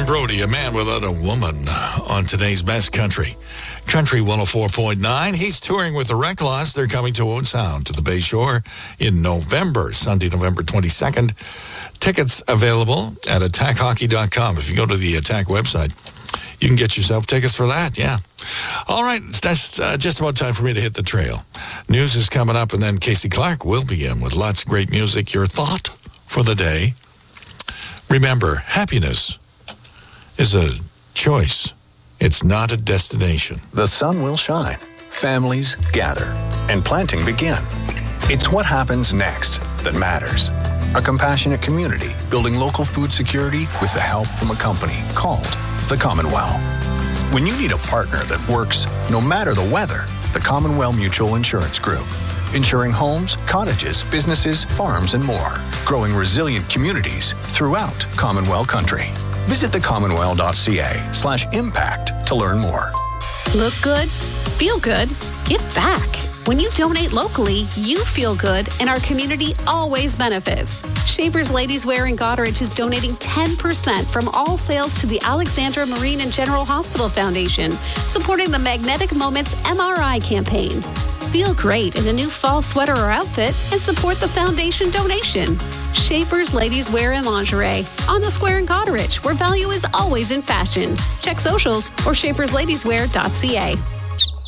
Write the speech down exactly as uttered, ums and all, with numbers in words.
Adrian Brody, a man without a woman, on today's Best Country. Country one oh four point nine. He's touring with the Reclaws. They're coming to Owen Sound to the Bay Shore in November, Sunday, November twenty-second. Tickets available at attack hockey dot com. If you go to the Attack website, you can get yourself tickets for that, yeah. All right, that's uh, just about time for me to hit the trail. News is coming up, and then Casey Clark will begin with lots of great music. Your thought for the day. Remember, happiness is a choice. It's not a destination. The sun will shine, families gather, and planting begin. It's what happens next that matters. A compassionate community building local food security with the help from a company called the Commonwealth. When you need a partner that works no matter the weather, the Commonwealth Mutual Insurance Group. Insuring homes, cottages, businesses, farms, and more. Growing resilient communities throughout Commonwealth country. Visit the commonwealth dot c a slash impact to learn more. Look good, feel good, give back. When you donate locally, you feel good, and our community always benefits. Schaefer's Ladies Wear in Goderich is donating ten percent from all sales to the Alexandra Marine and General Hospital Foundation, supporting the Magnetic Moments M R I campaign. Feel great in a new fall sweater or outfit and support the foundation donation. Schaefer's Ladies Wear and Lingerie on the Square in Goderich, where value is always in fashion. Check socials or schaefers ladies wear dot c a.